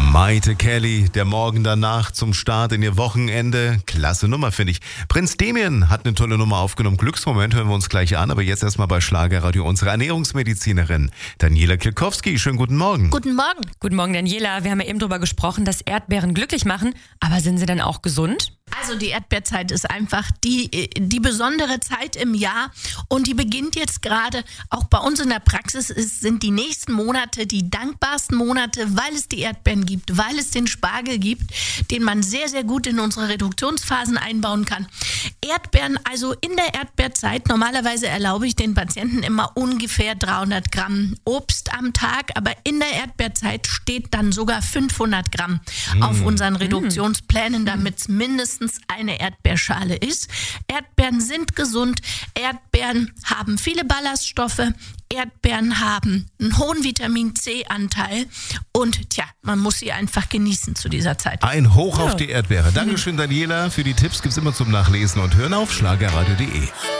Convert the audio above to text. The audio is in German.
Maite Kelly, der Morgen danach zum Start in ihr Wochenende. Klasse Nummer, finde ich. Prinz Damien hat eine tolle Nummer aufgenommen. Glücksmoment hören wir uns gleich an. Aber jetzt erstmal bei Schlagerradio unsere Ernährungsmedizinerin Daniela Kilkowski. Schönen guten Morgen. Guten Morgen. Guten Morgen, Daniela. Wir haben ja eben darüber gesprochen, dass Erdbeeren glücklich machen. Aber sind sie denn auch gesund? Also die Erdbeerzeit ist einfach die besondere Zeit im Jahr und die beginnt jetzt gerade. Auch bei uns in der Praxis sind die nächsten Monate die dankbarsten Monate, weil es die Erdbeeren gibt, weil es den Spargel gibt, den man sehr, sehr gut in unsere Reduktionsphasen einbauen kann. Erdbeeren, also in der Erdbeerzeit, normalerweise erlaube ich den Patienten immer ungefähr 300 Gramm Obst am Tag, aber in der Erdbeerzeit steht dann sogar 500 Gramm auf unseren Reduktionsplänen, damit es mindestens eine Erdbeerschale ist. Erdbeeren sind gesund, Erdbeeren haben viele Ballaststoffe, Erdbeeren haben einen hohen Vitamin-C-Anteil und man muss sie einfach genießen zu dieser Zeit. Ein Hoch auf die Erdbeere. Dankeschön, Daniela. Für die Tipps gibt's immer zum Nachlesen und Hören auf schlagerradio.de.